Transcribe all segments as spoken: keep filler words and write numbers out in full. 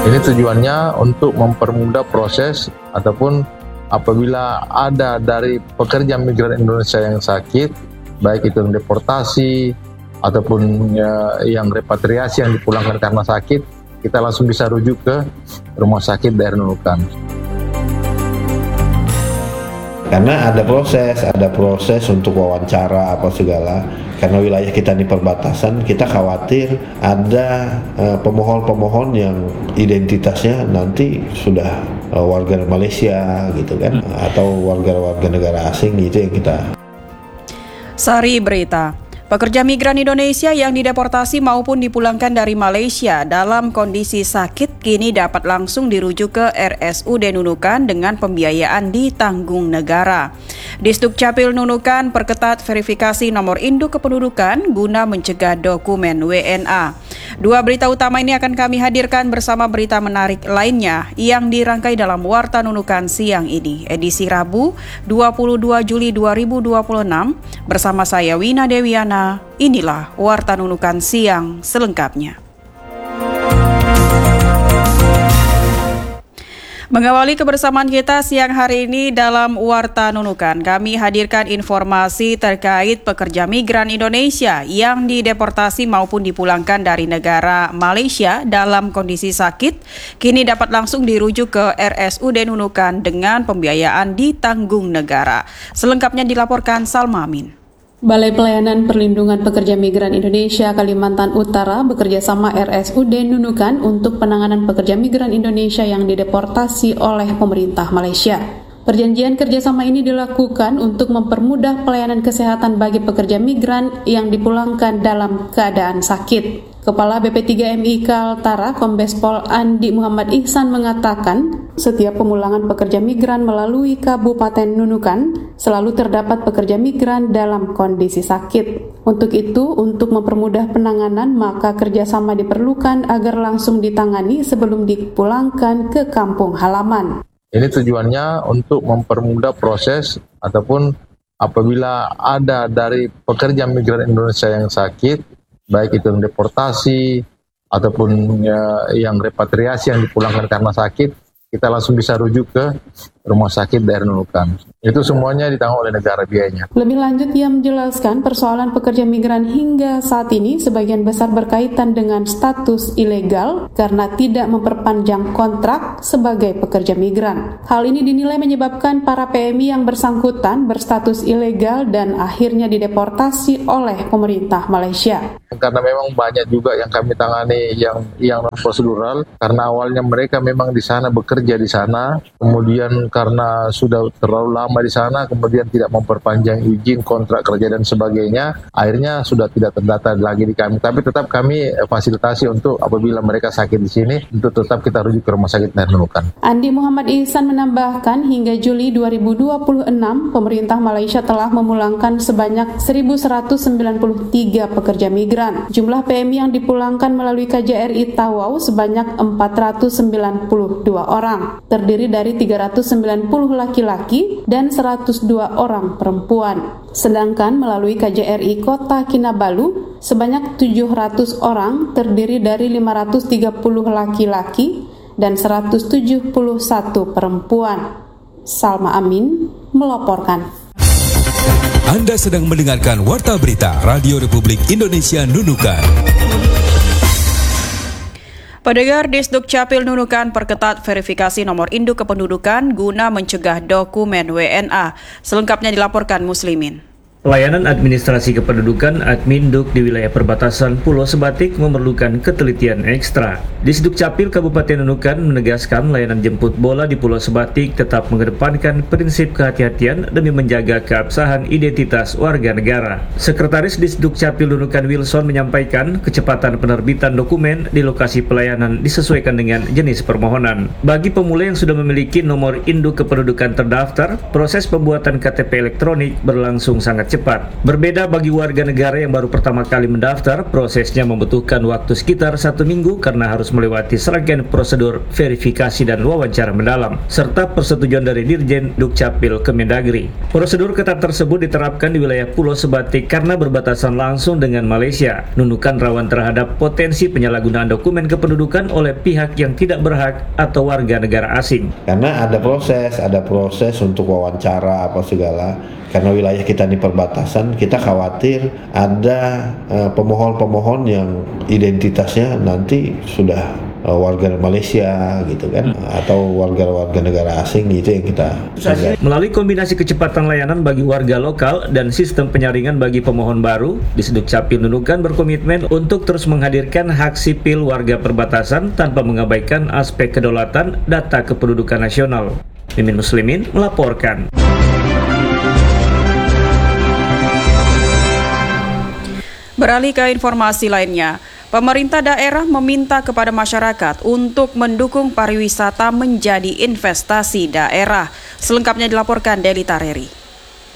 Ini tujuannya untuk mempermudah proses ataupun apabila ada dari pekerja migran Indonesia yang sakit, baik itu yang deportasi ataupun ya, yang repatriasi yang dipulangkan karena sakit, kita langsung bisa rujuk ke rumah sakit daerah Nunukan. Karena ada proses, ada proses untuk wawancara apa segala. Karena wilayah kita di perbatasan, kita khawatir ada uh, pemohon-pemohon yang identitasnya nanti sudah uh, warga Malaysia gitu kan, atau warga-warga negara asing gitu yang kita. Sari berita. Pekerja migran Indonesia yang dideportasi maupun dipulangkan dari Malaysia dalam kondisi sakit kini dapat langsung dirujuk ke R S U D Nunukan dengan pembiayaan ditanggung negara. Disduk Capil Nunukan perketat verifikasi nomor induk kependudukan guna mencegah dokumen W N A. Dua berita utama ini akan kami hadirkan bersama berita menarik lainnya yang dirangkai dalam Warta Nunukan siang ini, edisi Rabu dua puluh dua Juli dua ribu dua puluh enam, bersama saya Wina Dewiana. Inilah Warta Nunukan siang selengkapnya. Mengawali kebersamaan kita siang hari ini dalam Warta Nunukan, kami hadirkan informasi terkait pekerja migran Indonesia yang dideportasi maupun dipulangkan dari negara Malaysia dalam kondisi sakit, kini dapat langsung dirujuk ke R S U D Nunukan dengan pembiayaan ditanggung negara. Selengkapnya dilaporkan Salma Amin. Balai Pelayanan Perlindungan Pekerja Migran Indonesia Kalimantan Utara bekerjasama R S U D Nunukan untuk penanganan pekerja migran Indonesia yang dideportasi oleh pemerintah Malaysia. Perjanjian kerjasama ini dilakukan untuk mempermudah pelayanan kesehatan bagi pekerja migran yang dipulangkan dalam keadaan sakit. Kepala B P tiga M I Kaltara Kombes Pol Andi Muhammad Ihsan mengatakan, setiap pemulangan pekerja migran melalui Kabupaten Nunukan selalu terdapat pekerja migran dalam kondisi sakit. Untuk itu, untuk mempermudah penanganan, maka kerjasama diperlukan agar langsung ditangani sebelum dipulangkan ke kampung halaman. Ini tujuannya untuk mempermudah proses ataupun apabila ada dari pekerja migran Indonesia yang sakit, baik itu yang deportasi ataupun ya, yang repatriasi yang dipulangkan karena sakit, kita langsung bisa rujuk ke rumah sakit daerah Nunukan. Itu semuanya ditanggung oleh negara biayanya. Lebih lanjut, ia menjelaskan persoalan pekerja migran hingga saat ini sebagian besar berkaitan dengan status ilegal karena tidak memperpanjang kontrak sebagai pekerja migran. Hal ini dinilai menyebabkan para P M I yang bersangkutan berstatus ilegal dan akhirnya dideportasi oleh pemerintah Malaysia. Karena memang banyak juga yang kami tangani yang yang prosedural, karena awalnya mereka memang di sana bekerja di sana, kemudian karena sudah terlalu lama di sana, kemudian tidak memperpanjang izin kontrak kerja dan sebagainya, akhirnya sudah tidak terdata lagi di kami. Tapi tetap kami fasilitasi untuk apabila mereka sakit di sini, untuk tetap kita rujuk ke rumah sakit daerah Nunukan. Andi Muhammad Ihsan menambahkan, hingga Juli dua ribu dua puluh enam, pemerintah Malaysia telah memulangkan sebanyak seribu seratus sembilan puluh tiga pekerja migran. Jumlah P M I yang dipulangkan melalui K J R I Tawau sebanyak empat ratus sembilan puluh dua orang, terdiri dari tiga ratus sembilan puluh laki-laki dan seratus dua orang perempuan. Sedangkan melalui K J R I Kota Kinabalu sebanyak tujuh ratus orang, terdiri dari lima ratus tiga puluh laki-laki dan seratus tujuh puluh satu perempuan. Salma Amin melaporkan. Anda sedang mendengarkan Warta Berita Radio Republik Indonesia Nunukan. Pendengar, Disduk Capil Nunukan perketat verifikasi nomor induk kependudukan guna mencegah dokumen W N A. Selengkapnya dilaporkan Muslimin. Pelayanan administrasi kependudukan Adminduk di wilayah perbatasan Pulau Sebatik memerlukan ketelitian ekstra. Disduk Capil Kabupaten Nunukan menegaskan layanan jemput bola di Pulau Sebatik tetap mengedepankan prinsip kehati-hatian demi menjaga keabsahan identitas warga negara. Sekretaris Disduk Capil Nunukan Wilson menyampaikan kecepatan penerbitan dokumen di lokasi pelayanan disesuaikan dengan jenis permohonan. Bagi pemula yang sudah memiliki nomor induk kependudukan terdaftar, proses pembuatan K T P elektronik berlangsung sangat cepat. Berbeda bagi warga negara yang baru pertama kali mendaftar, prosesnya membutuhkan waktu sekitar satu minggu karena harus melewati serangkaian prosedur verifikasi dan wawancara mendalam, serta persetujuan dari Dirjen Dukcapil Kemendagri. Prosedur ketat tersebut diterapkan di wilayah Pulau Sebatik karena berbatasan langsung dengan Malaysia. Nunukan rawan terhadap potensi penyalahgunaan dokumen kependudukan oleh pihak yang tidak berhak atau warga negara asing. Karena ada proses, ada proses untuk wawancara apa segala. Karena wilayah kita di perbatasan, kita khawatir ada uh, pemohon-pemohon yang identitasnya nanti sudah uh, warga Malaysia gitu kan, atau warga-warga negara asing, itu yang kita jaga. Melalui kombinasi kecepatan layanan bagi warga lokal dan sistem penyaringan bagi pemohon baru, Disdukcapil Nunukan berkomitmen untuk terus menghadirkan hak sipil warga perbatasan tanpa mengabaikan aspek kedaulatan data kependudukan nasional. Mimin Muslimin melaporkan. Beralih ke informasi lainnya, pemerintah daerah meminta kepada masyarakat untuk mendukung pariwisata menjadi investasi daerah. Selengkapnya dilaporkan Deli Tareri.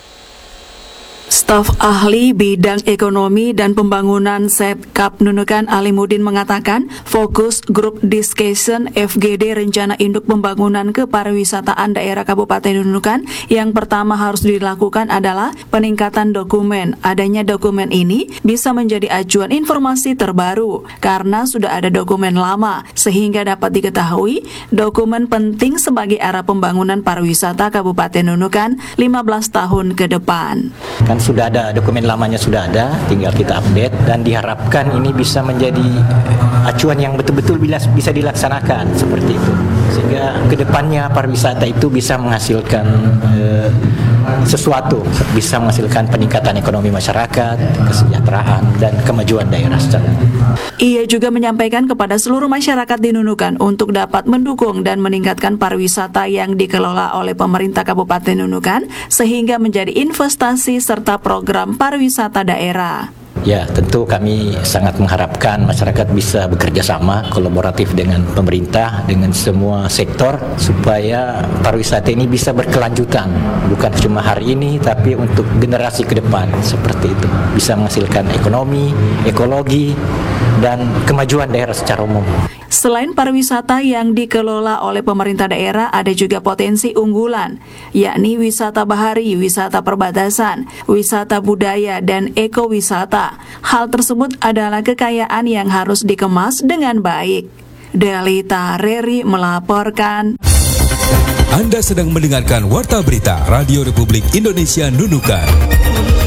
Staf ahli bidang ekonomi dan pembangunan Setkap Nunukan Alimuddin mengatakan fokus grup discussion F G D rencana induk pembangunan kepariwisataan daerah Kabupaten Nunukan yang pertama harus dilakukan adalah peningkatan dokumen. Adanya dokumen ini bisa menjadi acuan informasi terbaru karena sudah ada dokumen lama sehingga dapat diketahui dokumen penting sebagai arah pembangunan pariwisata Kabupaten Nunukan lima belas tahun ke depan. Kan sudah ada dokumen lamanya, sudah ada, tinggal kita update dan diharapkan ini bisa menjadi acuan yang betul-betul bisa dilaksanakan seperti itu, sehingga kedepannya pariwisata itu bisa menghasilkan eh, sesuatu, bisa menghasilkan peningkatan ekonomi masyarakat, kesejahteraan dan kemajuan daerah secara. Ia juga menyampaikan kepada seluruh masyarakat di Nunukan untuk dapat mendukung dan meningkatkan pariwisata yang dikelola oleh pemerintah Kabupaten Nunukan sehingga menjadi investasi serta program pariwisata daerah. Ya, tentu kami sangat mengharapkan masyarakat bisa bekerja sama, kolaboratif dengan pemerintah, dengan semua sektor, supaya pariwisata ini bisa berkelanjutan, bukan cuma hari ini, tapi untuk generasi ke depan, seperti itu. Bisa menghasilkan ekonomi, ekologi, dan kemajuan daerah secara umum. Selain pariwisata yang dikelola oleh pemerintah daerah, ada juga potensi unggulan, yakni wisata bahari, wisata perbatasan, wisata budaya, dan ekowisata. Hal tersebut adalah kekayaan yang harus dikemas dengan baik. Deli Tareri melaporkan. Anda sedang mendengarkan Warta Berita Radio Republik Indonesia Nunukan.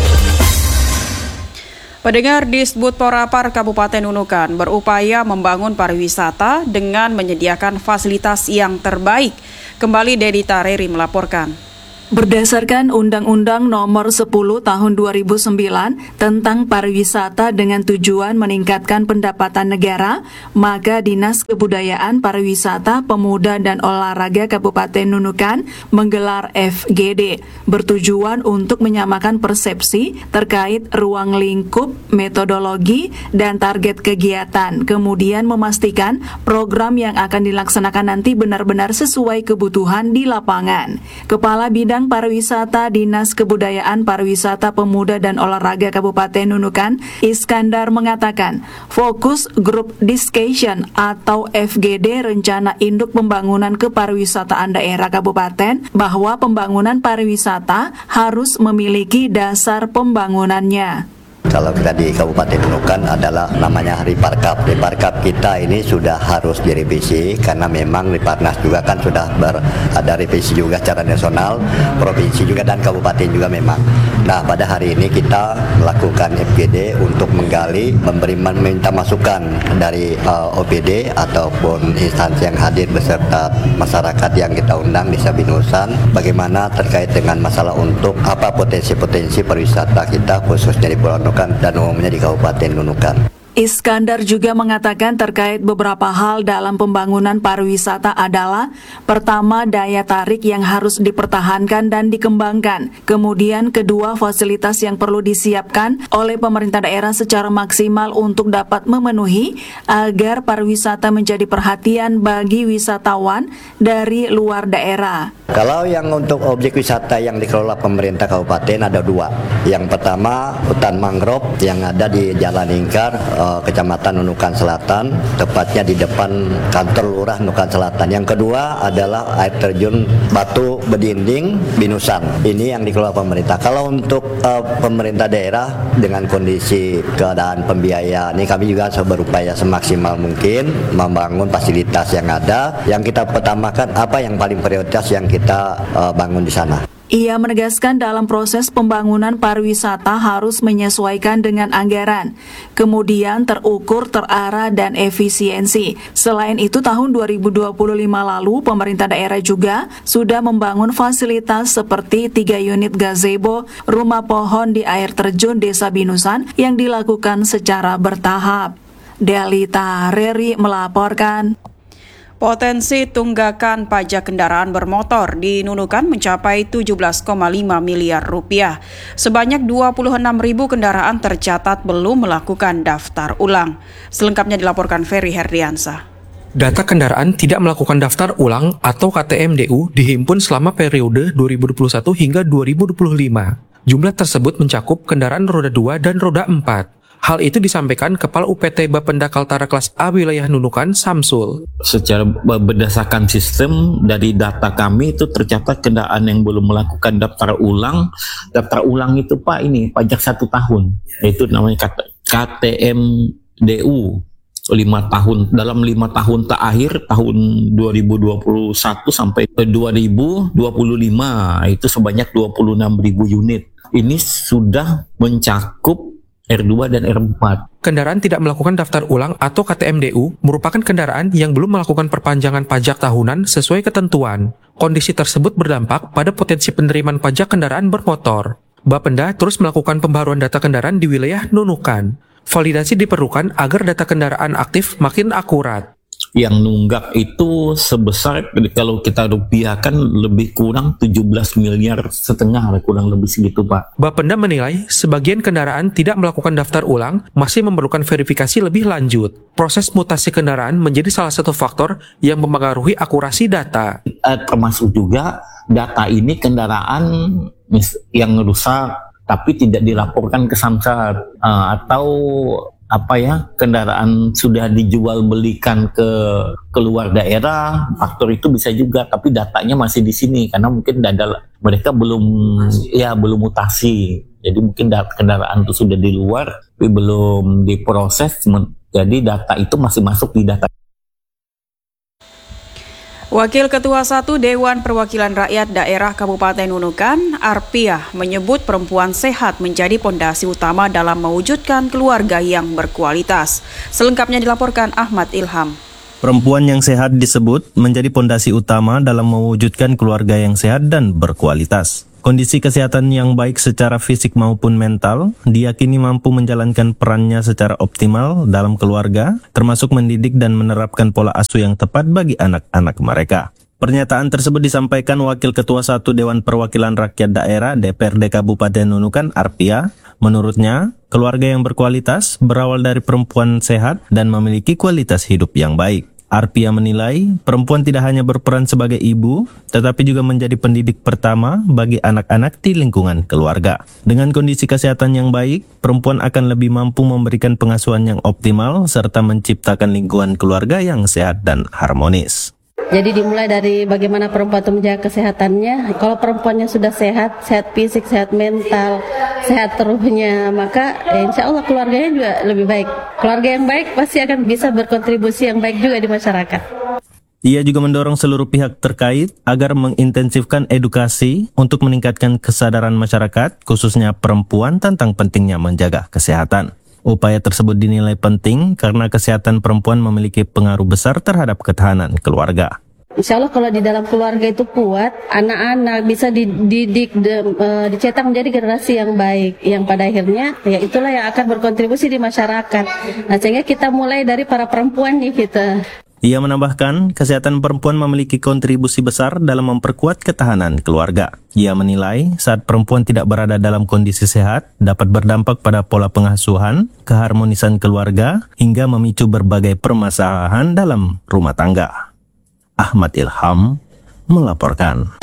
Pendengar, Disbud Porapar Kabupaten Nunukan berupaya membangun pariwisata dengan menyediakan fasilitas yang terbaik. Kembali Dedi Tareri melaporkan. Berdasarkan Undang-Undang Nomor sepuluh Tahun dua ribu sembilan tentang pariwisata dengan tujuan meningkatkan pendapatan negara, maka Dinas Kebudayaan Pariwisata Pemuda dan Olahraga Kabupaten Nunukan menggelar F G D bertujuan untuk menyamakan persepsi terkait ruang lingkup, metodologi, dan target kegiatan, kemudian memastikan program yang akan dilaksanakan nanti benar-benar sesuai kebutuhan di lapangan. Kepala Bidang Pariwisata Dinas Kebudayaan Pariwisata Pemuda dan Olahraga Kabupaten Nunukan, Iskandar mengatakan, fokus grup discussion atau F G D rencana induk pembangunan kepariwisataan daerah kabupaten bahwa pembangunan pariwisata harus memiliki dasar pembangunannya. Kalau kita di Kabupaten Nunukan adalah namanya Riparkap. Riparkap kita ini sudah harus direvisi karena memang Riparnas juga kan sudah ber, ada revisi juga secara nasional, provinsi juga dan kabupaten juga memang. Nah, pada hari ini kita melakukan F G D untuk menggali, memberi meminta masukan dari uh, O P D ataupun instansi yang hadir beserta masyarakat yang kita undang di Sabinusan, bagaimana terkait dengan masalah untuk apa potensi-potensi pariwisata kita khususnya di Pulau Nunukan dan umumnya di Kabupaten Nunukan. Iskandar juga mengatakan terkait beberapa hal dalam pembangunan pariwisata adalah pertama, daya tarik yang harus dipertahankan dan dikembangkan. Kemudian kedua, fasilitas yang perlu disiapkan oleh pemerintah daerah secara maksimal untuk dapat memenuhi agar pariwisata menjadi perhatian bagi wisatawan dari luar daerah. Kalau yang untuk objek wisata yang dikelola pemerintah kabupaten ada dua. Yang pertama hutan mangrove yang ada di Jalan Lingkar, eh, Kecamatan Nunukan Selatan, tepatnya di depan kantor Lurah Nunukan Selatan. Yang kedua adalah air terjun Batu Bedinding Binusan. Ini yang dikelola pemerintah. Kalau untuk eh, pemerintah daerah dengan kondisi keadaan pembiayaan ini kami juga berupaya semaksimal mungkin membangun fasilitas yang ada. Yang kita pertamakan apa yang paling prioritas yang kita kita uh, bangun di sana. Ia menegaskan dalam proses pembangunan pariwisata harus menyesuaikan dengan anggaran, kemudian terukur, terarah, dan efisiensi. Selain itu, tahun dua ribu dua puluh lima lalu, pemerintah daerah juga sudah membangun fasilitas seperti tiga unit gazebo, rumah pohon di air terjun Desa Binusan yang dilakukan secara bertahap. Delita Reri melaporkan. Potensi tunggakan pajak kendaraan bermotor di Nunukan mencapai tujuh belas koma lima miliar rupiah. Sebanyak dua puluh enam ribu kendaraan tercatat belum melakukan daftar ulang. Selengkapnya dilaporkan Ferry Herdiansa. Data kendaraan tidak melakukan daftar ulang atau K T M D U dihimpun selama periode dua ribu dua puluh satu hingga dua ribu dua puluh lima. Jumlah tersebut mencakup kendaraan roda dua dan roda empat. Hal itu disampaikan Kepala U P T Bapenda Kaltara Kelas A Wilayah Nunukan, Samsul. Secara berdasarkan sistem dari data kami itu tercatat kendaraan yang belum melakukan daftar ulang. Daftar ulang itu Pak ini pajak satu tahun, yaitu namanya K T M D U. lima tahun dalam lima tahun terakhir tahun dua ribu dua puluh satu sampai dua ribu dua puluh lima itu sebanyak dua puluh enam ribu unit. Ini sudah mencakup R dua dan R empat. Kendaraan tidak melakukan daftar ulang atau K T M D U merupakan kendaraan yang belum melakukan perpanjangan pajak tahunan sesuai ketentuan. Kondisi tersebut berdampak pada potensi penerimaan pajak kendaraan bermotor. Bapenda terus melakukan pembaruan data kendaraan di wilayah Nunukan. Validasi diperlukan agar data kendaraan aktif makin akurat. Yang nunggak itu sebesar kalau kita rupiahkan lebih kurang tujuh belas miliar setengah, kurang lebih segitu Pak. Bapenda menilai sebagian kendaraan tidak melakukan daftar ulang masih memerlukan verifikasi lebih lanjut. Proses mutasi kendaraan menjadi salah satu faktor yang mempengaruhi akurasi data. Eh, termasuk juga data ini kendaraan yang rusak tapi tidak dilaporkan ke Samsat uh, atau apa ya kendaraan sudah dijual belikan ke keluar daerah, faktor itu bisa juga, tapi datanya masih di sini karena mungkin dada, mereka belum mutasi. ya belum mutasi, jadi mungkin data kendaraan itu sudah di luar tapi belum diproses, jadi data itu masih masuk di data. Wakil Ketua satu Dewan Perwakilan Rakyat Daerah Kabupaten Nunukan, Arpiah, menyebut perempuan sehat menjadi pondasi utama dalam mewujudkan keluarga yang berkualitas. Selengkapnya dilaporkan Ahmad Ilham. Perempuan yang sehat disebut menjadi pondasi utama dalam mewujudkan keluarga yang sehat dan berkualitas. Kondisi kesehatan yang baik secara fisik maupun mental diyakini mampu menjalankan perannya secara optimal dalam keluarga, termasuk mendidik dan menerapkan pola asuh yang tepat bagi anak-anak mereka. Pernyataan tersebut disampaikan Wakil Ketua satu Dewan Perwakilan Rakyat Daerah D P R D Kabupaten Nunukan, Arpiah. Menurutnya, keluarga yang berkualitas berawal dari perempuan sehat dan memiliki kualitas hidup yang baik. Arpiah menilai perempuan tidak hanya berperan sebagai ibu, tetapi juga menjadi pendidik pertama bagi anak-anak di lingkungan keluarga. Dengan kondisi kesehatan yang baik, perempuan akan lebih mampu memberikan pengasuhan yang optimal serta menciptakan lingkungan keluarga yang sehat dan harmonis. Jadi dimulai dari bagaimana perempuan itu menjaga kesehatannya. Kalau perempuannya sudah sehat, sehat fisik, sehat mental, sehat ruhnya, maka eh, insya Allah keluarganya juga lebih baik. Keluarga yang baik pasti akan bisa berkontribusi yang baik juga di masyarakat. Ia juga mendorong seluruh pihak terkait agar mengintensifkan edukasi untuk meningkatkan kesadaran masyarakat, khususnya perempuan tentang pentingnya menjaga kesehatan. Upaya tersebut dinilai penting karena kesehatan perempuan memiliki pengaruh besar terhadap ketahanan keluarga. Insya Allah kalau di dalam keluarga itu kuat, anak-anak bisa dididik, de, uh, dicetak menjadi generasi yang baik, yang pada akhirnya ya itulah yang akan berkontribusi di masyarakat. Nah, sehingga kita mulai dari para perempuan nih kita. Ia menambahkan, kesehatan perempuan memiliki kontribusi besar dalam memperkuat ketahanan keluarga. Ia menilai, saat perempuan tidak berada dalam kondisi sehat, dapat berdampak pada pola pengasuhan, keharmonisan keluarga, hingga memicu berbagai permasalahan dalam rumah tangga. Ahmad Ilham melaporkan.